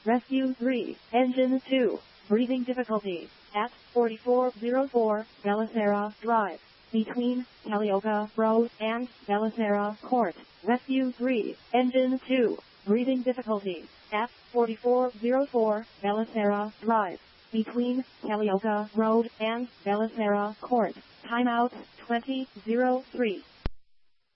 Rescue 3, Engine 2, breathing difficulties, at 4404 Belisara Drive, between Calliope Road and Belisara Court. Rescue 3, Engine 2, breathing difficulties, at 4404 Belisara Drive, between Calliope Road and Belisara Court. Timeout 2003.